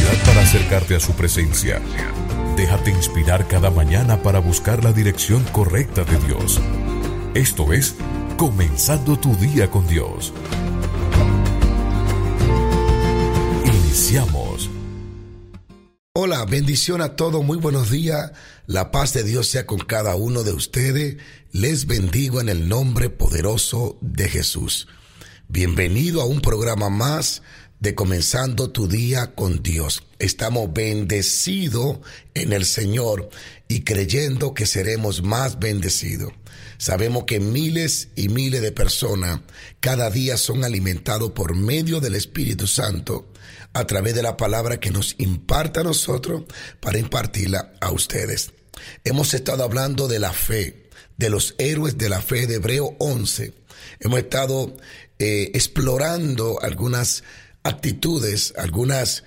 oportunidad para acercarte a su presencia. Déjate inspirar cada mañana para buscar la dirección correcta de Dios. Esto es Comenzando tu día con Dios. Iniciamos. Hola, bendición a todos, muy buenos días. La paz de Dios sea con cada uno de ustedes. Les bendigo en el nombre poderoso de Jesús. Bienvenido a un programa más de Comenzando tu día con Dios. Estamos bendecidos en el Señor y creyendo que seremos más bendecidos. Sabemos que miles y miles de personas cada día son alimentados por medio del Espíritu Santo a través de la palabra que nos imparte a nosotros para impartirla a ustedes. Hemos estado hablando de la fe, de los héroes de la fe de Hebreo 11. Hemos estado explorando algunas actitudes, algunas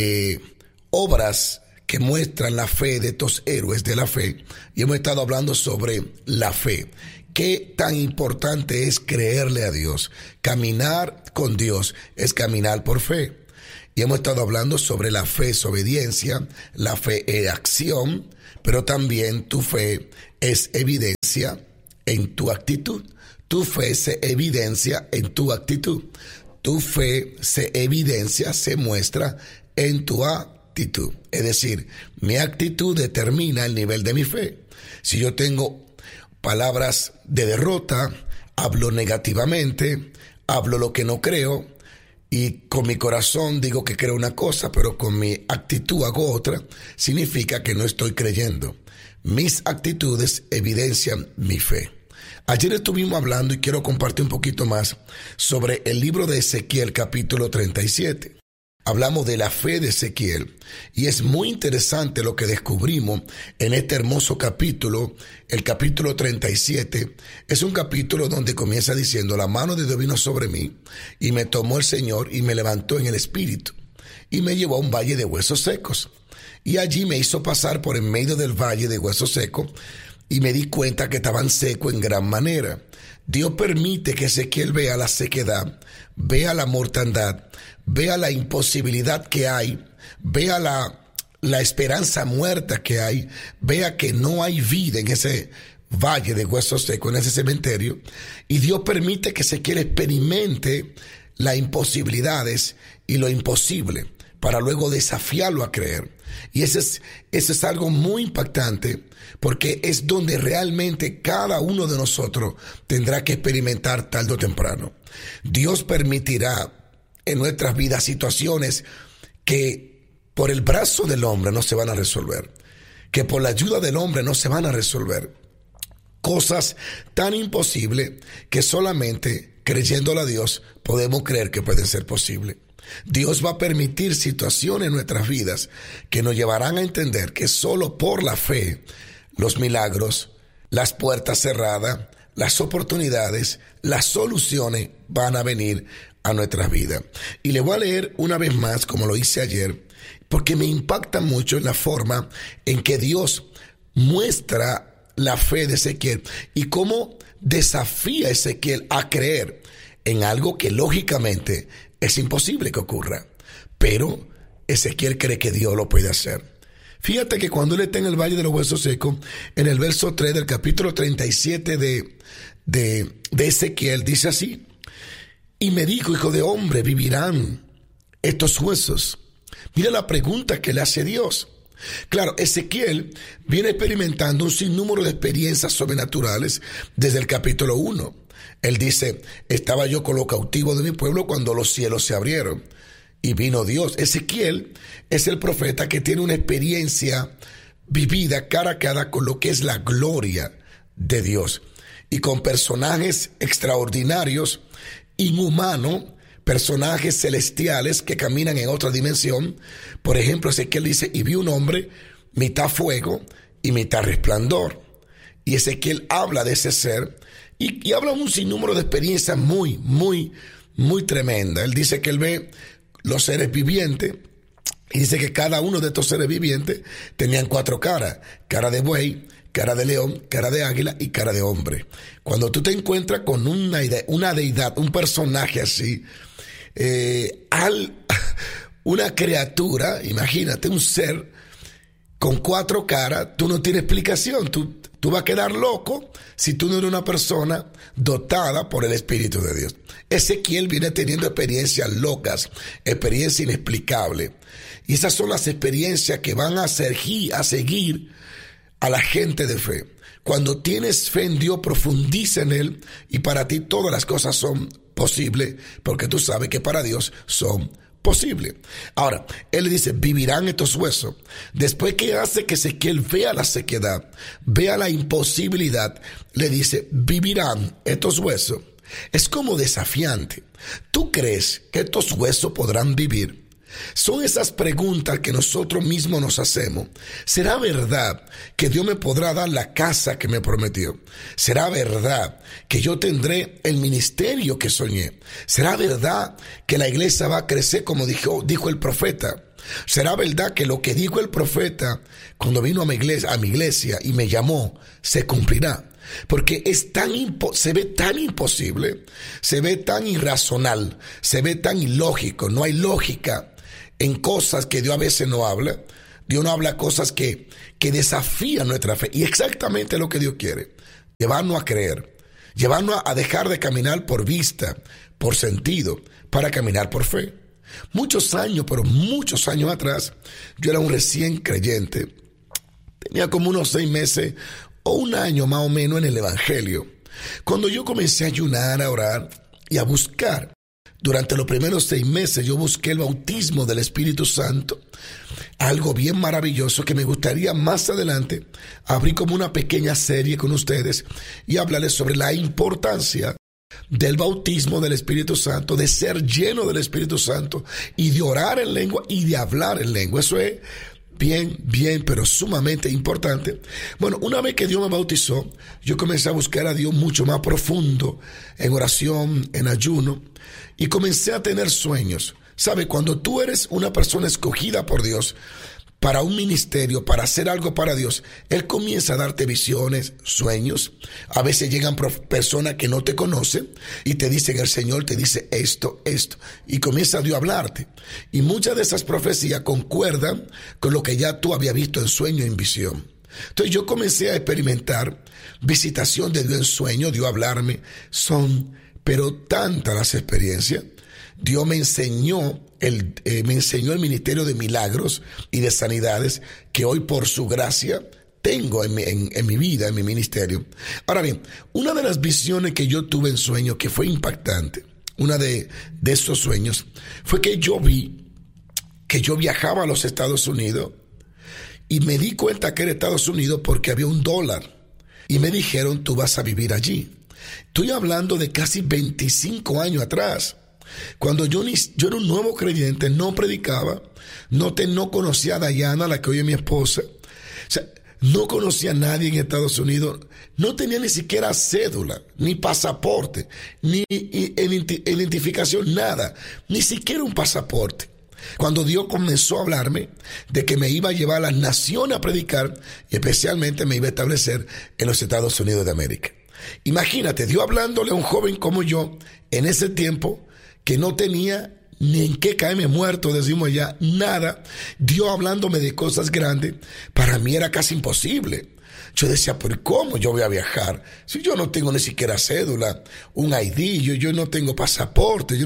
obras que muestran la fe de estos héroes de la fe, y hemos estado hablando sobre la fe. Qué tan importante es creerle a Dios. Caminar con Dios es caminar por fe. Y hemos estado hablando sobre la fe es obediencia, la fe es acción, pero también tu fe es evidencia en tu actitud. Tu fe se evidencia en tu actitud. Tu fe se evidencia, se muestra en tu actitud. Es decir, mi actitud determina el nivel de mi fe. Si yo tengo palabras de derrota, hablo negativamente, hablo lo que no creo, y con mi corazón digo que creo una cosa, pero con mi actitud hago otra, significa que no estoy creyendo. Mis actitudes evidencian mi fe. Ayer estuvimos hablando y quiero compartir un poquito más sobre el libro de Ezequiel, capítulo 37. Hablamos de la fe de Ezequiel y es muy interesante lo que descubrimos en este hermoso capítulo. El capítulo 37 es un capítulo donde comienza diciendo: la mano de Dios vino sobre mí y me tomó el Señor y me levantó en el espíritu y me llevó a un valle de huesos secos. Y allí me hizo pasar por en medio del valle de huesos secos y me di cuenta que estaban secos en gran manera. Dios permite que Ezequiel vea la sequedad, vea la mortandad, vea la imposibilidad que hay, vea la esperanza muerta que hay, vea que no hay vida en ese valle de huesos secos, en ese cementerio, y Dios permite que Ezequiel experimente las imposibilidades y lo imposible para luego desafiarlo a creer. Y eso es algo muy impactante, porque es donde realmente cada uno de nosotros tendrá que experimentar tarde o temprano. Dios permitirá en nuestras vidas situaciones que por el brazo del hombre no se van a resolver, que por la ayuda del hombre no se van a resolver. Cosas tan imposibles que solamente creyéndole a Dios podemos creer que pueden ser posibles. Dios va a permitir situaciones en nuestras vidas que nos llevarán a entender que solo por la fe los milagros, las puertas cerradas, las oportunidades, las soluciones van a venir a nuestras vidas. Y le voy a leer una vez más, como lo hice ayer, porque me impacta mucho en la forma en que Dios muestra la fe de Ezequiel y cómo desafía a Ezequiel a creer en algo que lógicamente es imposible que ocurra, pero Ezequiel cree que Dios lo puede hacer. Fíjate que cuando él está en el valle de los huesos secos, en el verso 3 del capítulo 37 de Ezequiel, dice así: y me dijo, hijo de hombre, ¿vivirán estos huesos? Mira la pregunta que le hace Dios. Claro, Ezequiel viene experimentando un sinnúmero de experiencias sobrenaturales desde el capítulo 1. Él dice: estaba yo con los cautivos de mi pueblo cuando los cielos se abrieron y vino Dios. Ezequiel es el profeta que tiene una experiencia vivida cara a cara con lo que es la gloria de Dios y con personajes extraordinarios, inhumanos, personajes celestiales que caminan en otra dimensión. Por ejemplo, Ezequiel dice: y vi un hombre mitad fuego y mitad resplandor. Y Ezequiel habla de ese ser y habla un sinnúmero de experiencias muy, muy, muy tremendas. Él dice que él ve los seres vivientes y dice que cada uno de estos seres vivientes tenían 4 caras: cara de buey, cara de león, cara de águila y cara de hombre. Cuando tú te encuentras con una deidad, un personaje así, una criatura, imagínate, un ser con 4 caras, tú no tienes explicación. Tú vas a quedar loco si tú no eres una persona dotada por el Espíritu de Dios. Ezequiel viene teniendo experiencias locas, experiencias inexplicables. Y esas son las experiencias que van a seguir a la gente de fe. Cuando tienes fe en Dios, profundiza en Él y para ti todas las cosas son posibles porque tú sabes que para Dios son posible. Ahora, él le dice, vivirán estos huesos. Después que hace que Ezequiel vea la sequedad, vea la imposibilidad, le dice, vivirán estos huesos. Es como desafiante. ¿Tú crees que estos huesos podrán vivir? Son esas preguntas que nosotros mismos nos hacemos. ¿Será verdad que Dios me podrá dar la casa que me prometió? ¿Será verdad que yo tendré el ministerio que soñé? ¿Será verdad que la iglesia va a crecer como dijo el profeta? ¿Será verdad que lo que dijo el profeta cuando vino a mi iglesia y me llamó se cumplirá? Porque se ve tan imposible, se ve tan irracional, se ve tan ilógico, no hay lógica en cosas que Dios a veces no habla. Dios no habla cosas que desafían nuestra fe. Y exactamente lo que Dios quiere, llevarnos a creer, llevarnos a dejar de caminar por vista, por sentido, para caminar por fe. Muchos años atrás, yo era un recién creyente. Tenía como unos 6 meses o 1 año más o menos en el Evangelio. Cuando yo comencé a ayunar, a orar y a buscar. Durante los primeros 6 meses yo busqué el bautismo del Espíritu Santo, algo bien maravilloso que me gustaría más adelante abrir como una pequeña serie con ustedes y hablarles sobre la importancia del bautismo del Espíritu Santo, de ser lleno del Espíritu Santo y de orar en lengua y de hablar en lengua. Eso es bien, pero sumamente importante. Bueno, una vez que Dios me bautizó, yo comencé a buscar a Dios mucho más profundo, en oración, en ayuno, y comencé a tener sueños. ¿Sabe? Cuando tú eres una persona escogida por Dios para un ministerio, para hacer algo para Dios, Él comienza a darte visiones, sueños. A veces llegan personas que no te conocen y te dicen, el Señor te dice esto, y comienza Dios a hablarte. Y muchas de esas profecías concuerdan con lo que ya tú habías visto en sueño y en visión. Entonces yo comencé a experimentar visitación de Dios en sueño, Dios a hablarme. Pero tantas las experiencias. Dios me enseñó el ministerio de milagros y de sanidades que hoy por su gracia tengo en mi vida, en mi ministerio. Ahora bien, una de las visiones que yo tuve en sueño que fue impactante, una de esos sueños, fue que yo vi que yo viajaba a los Estados Unidos y me di cuenta que era Estados Unidos porque había $1 y me dijeron, tú vas a vivir allí. Estoy hablando de casi 25 años atrás. Cuando yo era un nuevo creyente, no predicaba, no conocía a Dayana, la que hoy es mi esposa. O sea, no conocía a nadie en Estados Unidos, no tenía ni siquiera cédula, ni pasaporte, ni identificación, nada, ni siquiera un pasaporte. Cuando Dios comenzó a hablarme de que me iba a llevar a las naciones a predicar, y especialmente me iba a establecer en los Estados Unidos de América. Imagínate, Dios hablándole a un joven como yo, en ese tiempo, que no tenía ni en qué caerme muerto, decimos ya, nada. Dios hablándome de cosas grandes, para mí era casi imposible. Yo decía, ¿pero cómo yo voy a viajar? Si yo no tengo ni siquiera cédula, un ID, yo no tengo pasaporte,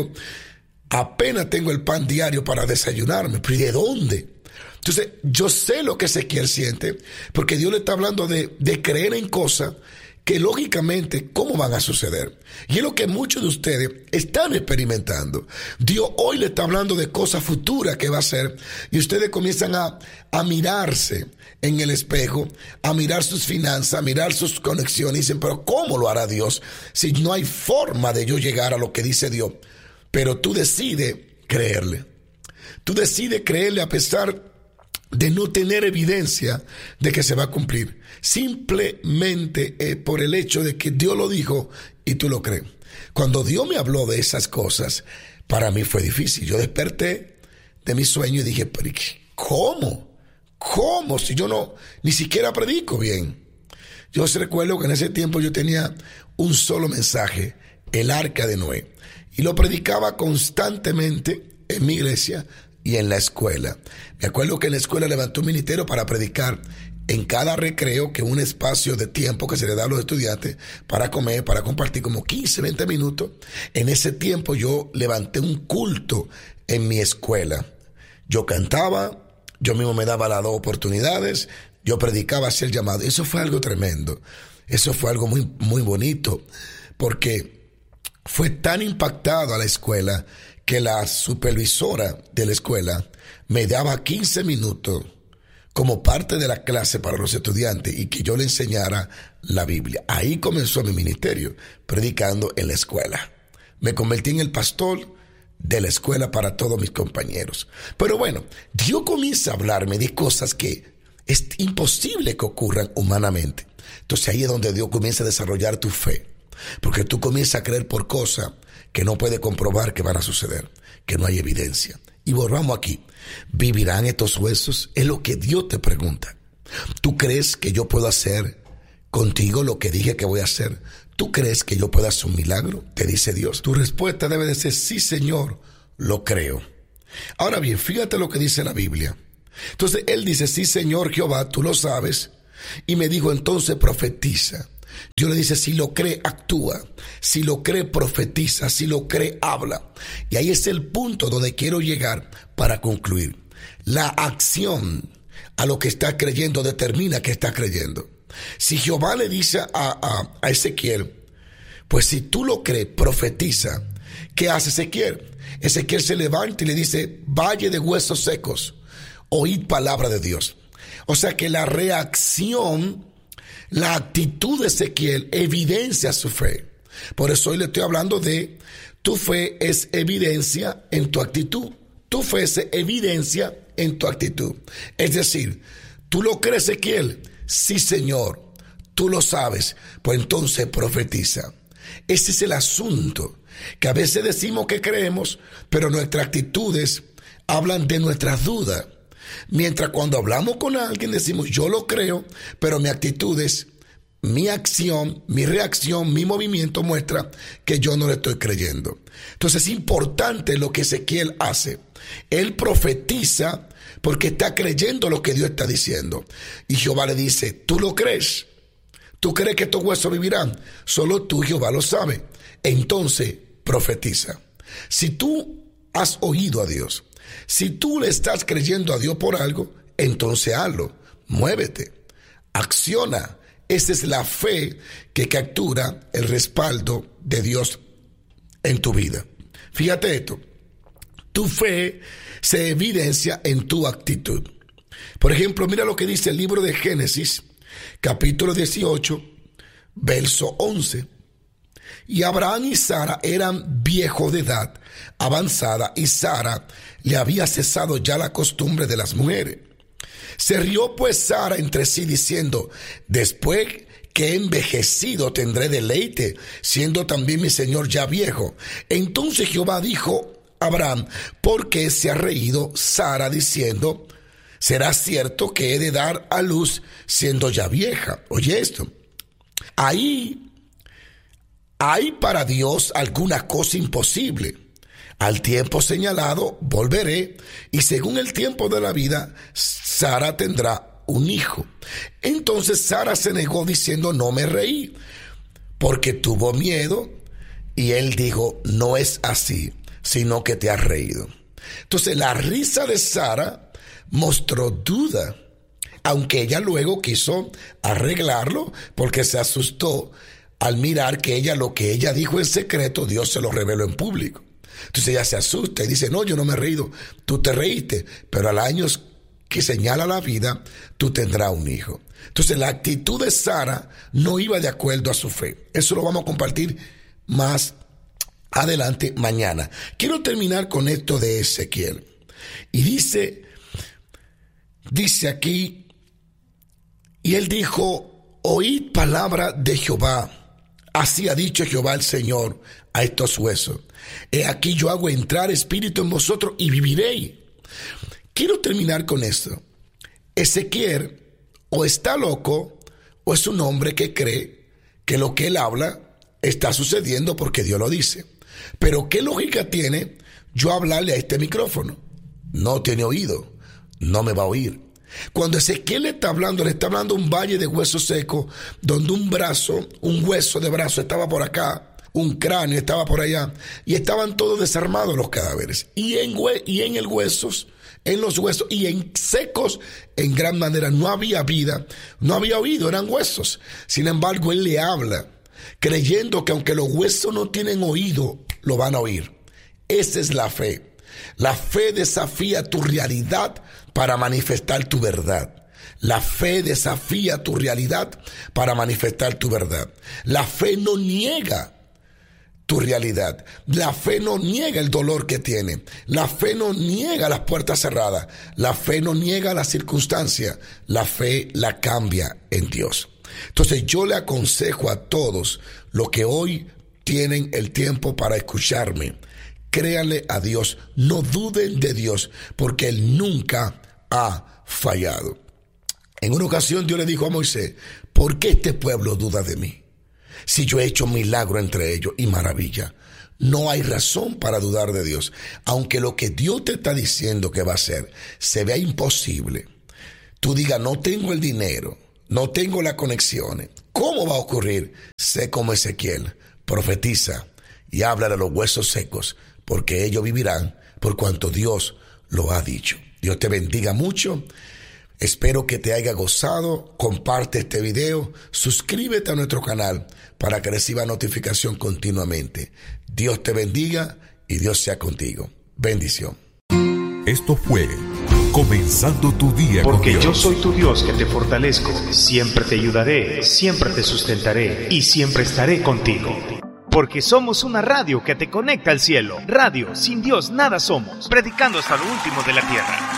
apenas tengo el pan diario para desayunarme. ¿Pero y de dónde? Entonces, yo sé lo que Ezequiel siente, porque Dios le está hablando de creer en cosas que lógicamente, ¿cómo van a suceder? Y es lo que muchos de ustedes están experimentando. Dios hoy le está hablando de cosas futuras que va a hacer, y ustedes comienzan a mirarse en el espejo, a mirar sus finanzas, a mirar sus conexiones, y dicen, pero ¿cómo lo hará Dios si no hay forma de yo llegar a lo que dice Dios? Pero tú decides creerle. Tú decides creerle a pesar de no tener evidencia de que se va a cumplir. Simplemente por el hecho de que Dios lo dijo y tú lo crees. Cuando Dios me habló de esas cosas, para mí fue difícil. Yo desperté de mi sueño y dije, ¿pero cómo? ¿Cómo? Si yo ni siquiera predico bien. Yo recuerdo que en ese tiempo yo tenía un solo mensaje, el arca de Noé. Y lo predicaba constantemente en mi iglesia y en la escuela. Me acuerdo que en la escuela levantó un ministerio para predicar en cada recreo, que un espacio de tiempo que se le da a los estudiantes para comer, para compartir, como 15, 20 minutos. En ese tiempo yo levanté un culto en mi escuela. Yo cantaba, yo mismo me daba las 2 oportunidades, yo predicaba, hacía el llamado. Eso fue algo tremendo. Eso fue algo muy, muy bonito, porque fue tan impactado a la escuela que la supervisora de la escuela me daba 15 minutos como parte de la clase para los estudiantes y que yo le enseñara la Biblia. Ahí comenzó mi ministerio, predicando en la escuela. Me convertí en el pastor de la escuela para todos mis compañeros. Pero bueno, Dios comienza a hablarme de cosas que es imposible que ocurran humanamente. Entonces ahí es donde Dios comienza a desarrollar tu fe, porque tú comienzas a creer por cosas que no puedes comprobar que van a suceder, que no hay evidencia. Y volvamos aquí. ¿Vivirán estos huesos? Es lo que Dios te pregunta. ¿Tú crees que yo puedo hacer contigo lo que dije que voy a hacer? ¿Tú crees que yo puedo hacer un milagro? Te dice Dios. Tu respuesta debe de ser: sí, Señor, lo creo. Ahora bien, fíjate lo que dice la Biblia. Entonces él dice: sí, Señor Jehová, tú lo sabes. Y me dijo: entonces profetiza. Dios le dice: si lo cree, actúa. Si lo cree, profetiza. Si lo cree, habla. Y ahí es el punto donde quiero llegar para concluir. La acción a lo que está creyendo determina que está creyendo. Si Jehová le dice a Ezequiel: pues si tú lo crees, profetiza. ¿Qué hace Ezequiel? Ezequiel se levanta y le dice: valle de huesos secos, oíd palabra de Dios. O sea que la reacción, la actitud de Ezequiel evidencia su fe. Por eso hoy le estoy hablando de tu fe es evidencia en tu actitud. Tu fe es evidencia en tu actitud. Es decir, ¿tú lo crees, Ezequiel? Sí, Señor. Tú lo sabes. Pues entonces profetiza. Ese es el asunto. Que a veces decimos que creemos, pero nuestras actitudes hablan de nuestras dudas. Mientras cuando hablamos con alguien decimos: yo lo creo, pero mi actitud es, mi acción, mi reacción, mi movimiento muestra que yo no le estoy creyendo. Entonces es importante lo que Ezequiel hace. Él profetiza porque está creyendo lo que Dios está diciendo. Y Jehová le dice: ¿tú lo crees? ¿Tú crees que estos huesos vivirán? Solo tú, Jehová, lo sabes. Entonces profetiza. Si tú has oído a Dios, si tú le estás creyendo a Dios por algo, entonces hazlo, muévete, acciona. Esa es la fe que captura el respaldo de Dios en tu vida. Fíjate esto, tu fe se evidencia en tu actitud. Por ejemplo, mira lo que dice el libro de Génesis, capítulo 18, verso 11. Y Abraham y Sara eran viejos de edad avanzada, y Sara le había cesado ya la costumbre de las mujeres. Se rió pues Sara entre sí diciendo: después que he envejecido tendré deleite, siendo también mi señor ya viejo. Entonces Jehová dijo a Abraham: ¿por qué se ha reído Sara diciendo: será cierto que he de dar a luz siendo ya vieja? Oye esto, ¿hay para Dios alguna cosa imposible? Al tiempo señalado volveré, y según el tiempo de la vida, Sara tendrá un hijo. Entonces Sara se negó diciendo: no me reí, porque tuvo miedo. Y él dijo: no es así, sino que te has reído. Entonces la risa de Sara mostró duda, aunque ella luego quiso arreglarlo, porque se asustó al mirar que lo que ella dijo en secreto, Dios se lo reveló en público. Entonces ella se asusta y dice: no, yo no me he reído, tú te reíste, pero al año que señala la vida, tú tendrás un hijo. Entonces la actitud de Sara no iba de acuerdo a su fe. Eso lo vamos a compartir más adelante mañana. Quiero terminar con esto de Ezequiel. Y dice aquí, y él dijo: oíd palabra de Jehová. Así ha dicho Jehová el Señor a estos huesos: he aquí yo hago entrar espíritu en vosotros y viviréis. Quiero terminar con esto. Ezequiel o está loco o es un hombre que cree que lo que él habla está sucediendo porque Dios lo dice. Pero ¿qué lógica tiene yo hablarle a este micrófono? no tiene oído, no me va a oír. Cuando Ezequiel le está hablando un valle de huesos secos, donde un hueso de brazo estaba por acá, un cráneo estaba por allá, y estaban todos desarmados los cadáveres. Y en los huesos y en secos, en gran manera, no había vida, no había oído, eran huesos. Sin embargo, él le habla, creyendo que aunque los huesos no tienen oído, lo van a oír. Esa es la fe. La fe desafía tu realidad para manifestar tu verdad. La fe desafía tu realidad para manifestar tu verdad. La fe no niega tu realidad. La fe no niega el dolor que tiene. La fe no niega las puertas cerradas. La fe no niega la circunstancia. La fe la cambia en Dios. Entonces yo le aconsejo a todos los que hoy tienen el tiempo para escucharme, créanle a Dios, no duden de Dios, porque Él nunca ha fallado. En una ocasión Dios le dijo a Moisés, ¿por qué este pueblo duda de mí? Si yo he hecho milagro entre ellos y maravilla. No hay razón para dudar de Dios. Aunque lo que Dios te está diciendo que va a hacer se vea imposible, tú digas, no tengo el dinero, no tengo las conexiones, ¿cómo va a ocurrir? Sé como Ezequiel, profetiza y habla de los huesos secos, porque ellos vivirán por cuanto Dios lo ha dicho. Dios te bendiga mucho. Espero que te haya gozado. Comparte este video. Suscríbete a nuestro canal para que reciba notificación continuamente. Dios te bendiga y Dios sea contigo. Bendición. Esto fue Comenzando tu Día con Dios. Porque yo soy tu Dios que te fortalezco. Siempre te ayudaré, siempre te sustentaré y siempre estaré contigo. Porque somos una radio que te conecta al cielo. Radio, sin Dios nada somos. Predicando hasta lo último de la tierra.